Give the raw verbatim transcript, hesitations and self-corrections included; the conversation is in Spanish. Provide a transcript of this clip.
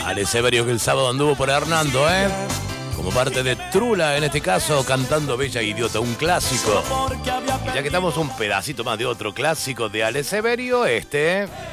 Ale Severio, que el sábado anduvo por Hernando, ¿eh? Como parte de Trula, en este caso, cantando Bella Idiota, un clásico. Y ya que estamos, un pedacito más de otro clásico de Ale Severio, este...